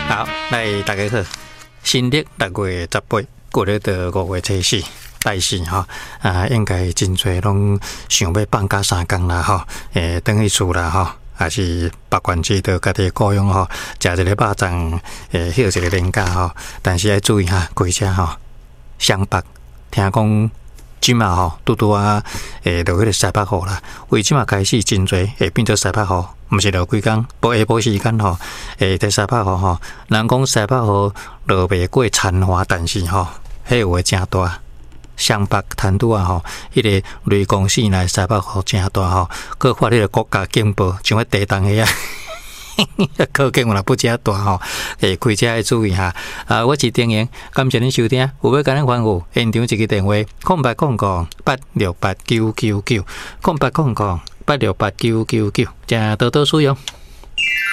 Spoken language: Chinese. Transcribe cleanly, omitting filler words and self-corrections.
好，来大家好，新历6月18，过了到5月初4，大4哈应该真侪拢想要放假3天啦哈，回去厝啦哈，还是北关节到家己故乡哈，食一个肉粽，休一个年假哈，但是要注意哈，开车哈，双北听讲。即嘛吼，拄拄啊，落迄个西北雨啦，为即嘛开始真侪会变做西北雨，毋是落几工，无下晡时间吼，在西北雨吼，人讲西北雨落袂过田华，但是吼，迄有诶真大，双北潭拄啊吼，迄个雷公市内西北雨真大吼，佮发迄个国家警报，像迄地动迄啊。可见我若不加大吼，开车要注意哈。我是丁英，感谢您收听。有要甲咱吩咐，现场一个电话：0800868999，0800868999，请多多使用。